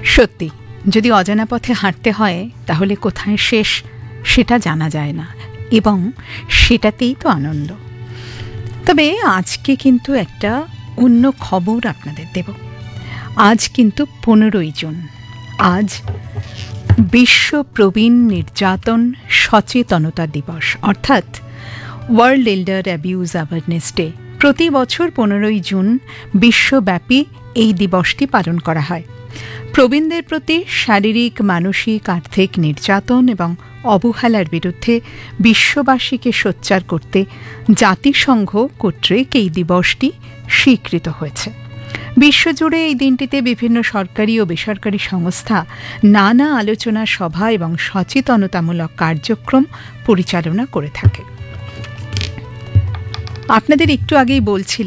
সত্যি, যদি অজানা পথে হাঁটতে হয় তাহলে কোথায় শেষ সেটা জানা যায় না, এবং সেটাতেই তো আনন্দ। তবে আজকে কিন্তু একটা অন্য খবর আপনাদের দেব। আজ কিন্তু 15ই জুন। আজ বিশ্ব প্রবীণ নির্যাতন সচেতনতা দিবস, অর্থাৎ ওয়ার্ল্ড এল্ডার অ্যাবিউজ অ্যাওয়ারনেস ডে। প্রতি বছর 15ই জুন বিশ্বব্যাপী এই দিবসটি পালন করা হয়। প্রবীণদের প্রতি শারীরিক, মানসিক, আর্থিক নির্যাতন এবং অবহেলার বিরুদ্ধে বিশ্ববাসীকে সোচ্চার করতে জাতিসংঘ কর্তৃক এই দিবসটি স্বীকৃত হয়েছে। বিশ্বজুড়ে এই দিনটিতে বিভিন্ন সরকারি ও বেসরকারি সংস্থা নানা আলোচনা সভা এবং সচেতনতামূলক কার্যক্রম পরিচালনা করে থাকে। আপনাদের একটু আগেই বলছিলাম